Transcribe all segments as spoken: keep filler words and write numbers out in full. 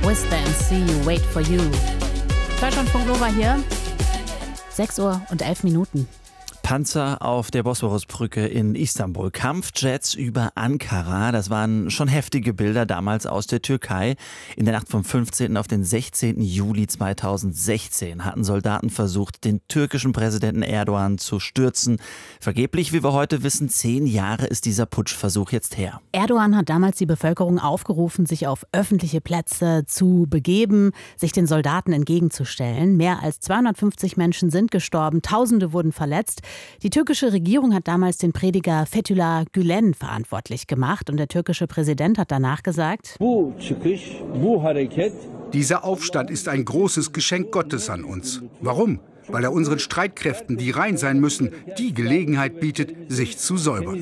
Whisper and See, Wait for You. Deutschlandfunk Nova hier. sechs Uhr und elf Minuten. Panzer auf der Bosporusbrücke in Istanbul, Kampfjets über Ankara. Das waren schon heftige Bilder damals aus der Türkei. In der Nacht vom fünfzehnten auf den sechzehnten Juli zweitausendsechzehn hatten Soldaten versucht, den türkischen Präsidenten Erdogan zu stürzen. Vergeblich, wie wir heute wissen, zehn Jahre ist dieser Putschversuch jetzt her. Erdogan hat damals die Bevölkerung aufgerufen, sich auf öffentliche Plätze zu begeben, sich den Soldaten entgegenzustellen. Mehr als zweihundertfünfzig Menschen sind gestorben, Tausende wurden verletzt. Die türkische Regierung hat damals den Prediger Fethullah Gülen verantwortlich gemacht und der türkische Präsident hat danach gesagt: Dieser Aufstand ist ein großes Geschenk Gottes an uns. Warum? Weil er unseren Streitkräften, die rein sein müssen, die Gelegenheit bietet, sich zu säubern.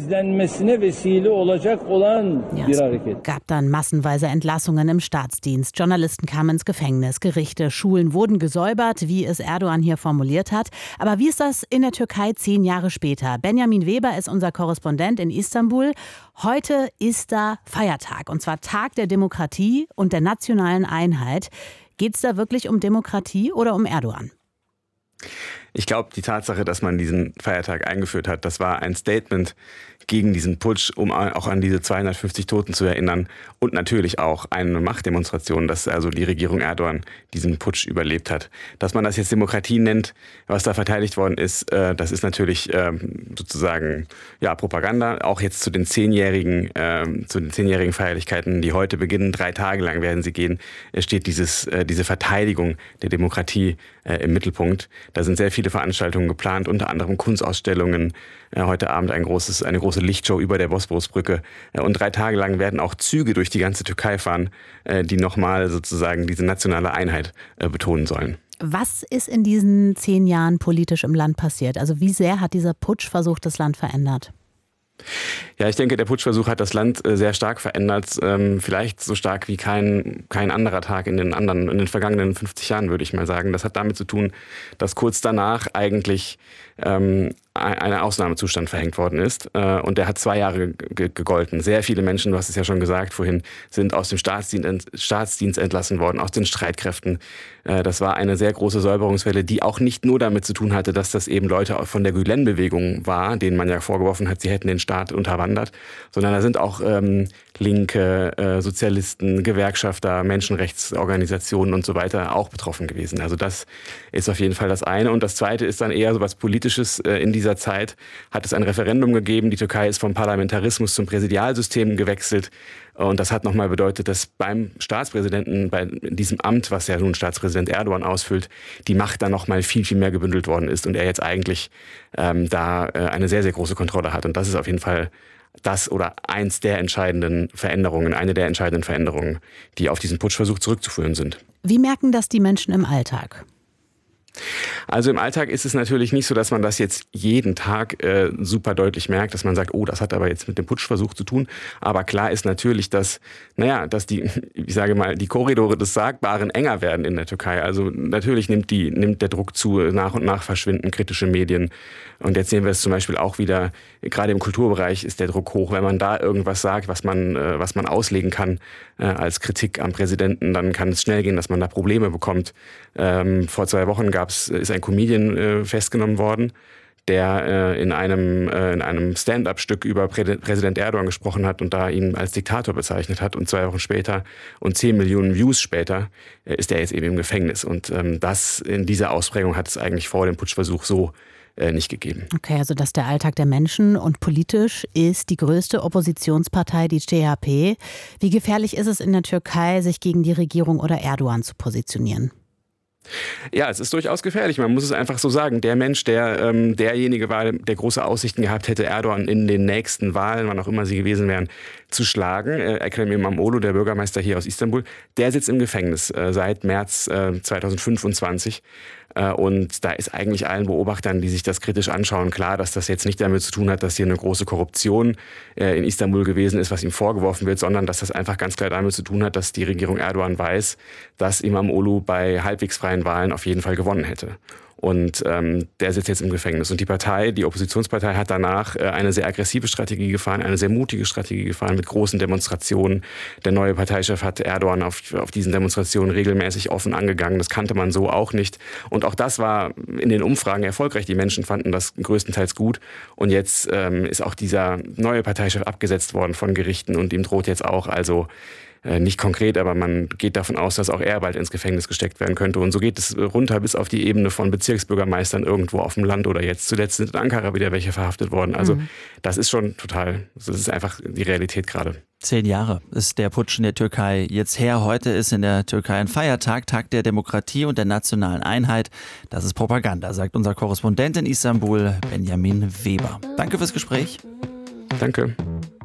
Ja, es gab dann massenweise Entlassungen im Staatsdienst. Journalisten kamen ins Gefängnis, Gerichte, Schulen wurden gesäubert, wie es Erdogan hier formuliert hat. Aber wie ist das in der Türkei zehn Jahre später? Benjamin Weber ist unser Korrespondent in Istanbul. Heute ist da Feiertag, und zwar Tag der Demokratie und der nationalen Einheit. Geht es da wirklich um Demokratie oder um Erdogan? Ich glaube, die Tatsache, dass man diesen Feiertag eingeführt hat, das war ein Statement gegen diesen Putsch, um auch an diese zweihundertfünfzig Toten zu erinnern. Und natürlich auch eine Machtdemonstration, dass also die Regierung Erdogan diesen Putsch überlebt hat. Dass man das jetzt Demokratie nennt, was da verteidigt worden ist, das ist natürlich sozusagen ja, Propaganda. Auch jetzt zu den zehnjährigen, zu den zehnjährigen Feierlichkeiten, die heute beginnen, drei Tage lang werden sie gehen, steht dieses, diese Verteidigung der Demokratie im Mittelpunkt. Da sind sehr viele Veranstaltungen geplant, unter anderem Kunstausstellungen, heute Abend ein großes, eine große Lichtshow über der Bosporusbrücke. Und drei Tage lang werden auch Züge durch die ganze Türkei fahren, die nochmal sozusagen diese nationale Einheit betonen sollen. Was ist in diesen zehn Jahren politisch im Land passiert? Also wie sehr hat dieser Putschversuch das Land verändert? Ja, ich denke, der Putschversuch hat das Land sehr stark verändert. Vielleicht so stark wie kein, kein anderer Tag in den anderen, in den vergangenen fünfzig Jahren, würde ich mal sagen. Das hat damit zu tun, dass kurz danach eigentlich ähm, ein Ausnahmezustand verhängt worden ist. Und der hat zwei Jahre gegolten. Sehr viele Menschen, du hast es ja schon gesagt vorhin, sind aus dem Staatsdienst, Staatsdienst entlassen worden, aus den Streitkräften. Das war eine sehr große Säuberungswelle, die auch nicht nur damit zu tun hatte, dass das eben Leute von der Gülen-Bewegung war, denen man ja vorgeworfen hat, sie hätten den Staat unterwandert, sondern da sind auch ähm, Linke, äh, Sozialisten, Gewerkschafter, Menschenrechtsorganisationen und so weiter auch betroffen gewesen. Also das ist auf jeden Fall das eine. Und das zweite ist dann eher so was Politisches. Äh, in dieser Zeit hat es ein Referendum gegeben. Die Türkei ist vom Parlamentarismus zum Präsidialsystem gewechselt. Und das hat nochmal bedeutet, dass beim Staatspräsidenten, bei diesem Amt, was ja nun Staatspräsident Erdogan ausfüllt, die Macht dann nochmal viel, viel mehr gebündelt worden ist und er jetzt eigentlich ähm, da äh, eine sehr, sehr große Kontrolle hat. Und das ist auf jeden Fall das oder eins der entscheidenden Veränderungen, eine der entscheidenden Veränderungen, die auf diesen Putschversuch zurückzuführen sind. Wie merken das die Menschen im Alltag? Also im Alltag ist es natürlich nicht so, dass man das jetzt jeden Tag äh, super deutlich merkt, dass man sagt, oh, das hat aber jetzt mit dem Putschversuch zu tun. Aber klar ist natürlich, dass, naja, dass die, ich sage mal, die Korridore des Sagbaren enger werden in der Türkei. Also natürlich nimmt die, nimmt der Druck zu, nach und nach verschwinden kritische Medien. Und jetzt sehen wir es zum Beispiel auch wieder, gerade im Kulturbereich ist der Druck hoch. Wenn man da irgendwas sagt, was man, äh, was man auslegen kann äh, als Kritik am Präsidenten, dann kann es schnell gehen, dass man da Probleme bekommt. Ähm, vor zwei Wochen gab's, ist ein Comedian äh, festgenommen worden, der äh, in einem, äh, in einem Stand-up-Stück über Prä- Präsident Erdogan gesprochen hat und da ihn als Diktator bezeichnet hat. Und zwei Wochen später und zehn Millionen Views später äh, ist er jetzt eben im Gefängnis. Und ähm, das in dieser Ausprägung hat es eigentlich vor dem Putschversuch so äh, nicht gegeben. Okay, also das ist der Alltag der Menschen. Und politisch ist die größte Oppositionspartei die C H P. Wie gefährlich ist es in der Türkei, sich gegen die Regierung oder Erdogan zu positionieren? Ja, es ist durchaus gefährlich. Man muss es einfach so sagen. Der Mensch, der ähm, derjenige war, der große Aussichten gehabt hätte, Erdogan in den nächsten Wahlen, wann auch immer sie gewesen wären, zu schlagen, äh, Ekrem İmamoğlu, der Bürgermeister hier aus Istanbul, der sitzt im Gefängnis äh, seit März äh, zweitausendfünfundzwanzig. Äh, und da ist eigentlich allen Beobachtern, die sich das kritisch anschauen, klar, dass das jetzt nicht damit zu tun hat, dass hier eine große Korruption äh, in Istanbul gewesen ist, was ihm vorgeworfen wird, sondern dass das einfach ganz klar damit zu tun hat, dass die Regierung Erdogan weiß, dass İmamoğlu bei halbwegs freien Wahlen auf jeden Fall gewonnen hätte. Und ähm, der sitzt jetzt im Gefängnis. Und die Partei, die Oppositionspartei, hat danach äh, eine sehr aggressive Strategie gefahren, eine sehr mutige Strategie gefahren mit großen Demonstrationen. Der neue Parteichef hat Erdogan auf, auf diesen Demonstrationen regelmäßig offen angegangen. Das kannte man so auch nicht. Und auch das war in den Umfragen erfolgreich. Die Menschen fanden das größtenteils gut. Und jetzt ähm, ist auch dieser neue Parteichef abgesetzt worden von Gerichten und ihm droht jetzt auch also nicht konkret, aber man geht davon aus, dass auch er bald ins Gefängnis gesteckt werden könnte. Und so geht es runter bis auf die Ebene von Bezirksbürgermeistern irgendwo auf dem Land oder jetzt zuletzt sind in Ankara wieder welche verhaftet worden. Also mhm. das ist schon total, das ist einfach die Realität gerade. Zehn Jahre ist der Putsch in der Türkei jetzt her. Heute ist in der Türkei ein Feiertag, Tag der Demokratie und der nationalen Einheit. Das ist Propaganda, sagt unser Korrespondent in Istanbul, Benjamin Weber. Danke fürs Gespräch. Danke.